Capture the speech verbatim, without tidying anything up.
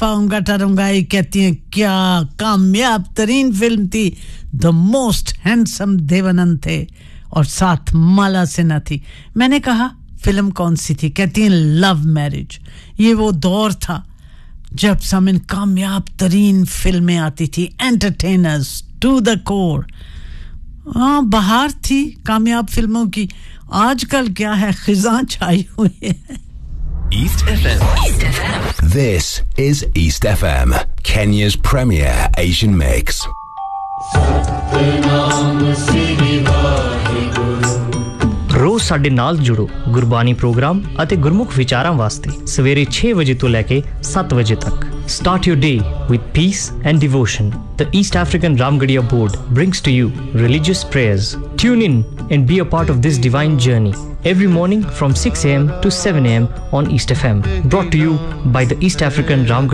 पाऊंगा ठहरूंगाई कहती हैं क्या कामयाब तरीन फिल्म थी द मोस्ट हैंडसम देवानंद थे और साथ माला सिन्हा थी मैंने कहा फिल्म कौन सी थी कहती हैं लव मैरिज ये वो दौर था जब सब इन कामयाब तरीन फिल्में आती थी एंटरटेनर्स टू द कोर हाँ बहार थी कामयाब फिल्मों की आजकल क्या है खिज़ां छाई हुई है East F M. East F M. This is East F M, Kenya's premier Asian mix. ਰੋਜ਼ ਸਾਡੇ ਨਾਲ ਜੁੜੋ ਗੁਰਬਾਣੀ ਪ੍ਰੋਗਰਾਮ ਅਤੇ ਗੁਰਮੁਖ ਵਿਚਾਰਾਂ ਵਾਸਤੇ ਸਵੇਰੇ ਛੇ ਵਜੇ ਤੋਂ ਲੈ ਕੇ ਸੱਤ ਵਜੇ ਤੱਕ Start your day with peace and devotion. The East African Ramgarhia Board brings to you religious prayers. Tune in and be a part of this divine journey every morning from six a m to seven a m on East F M. Brought to you by the East African Ramgarhia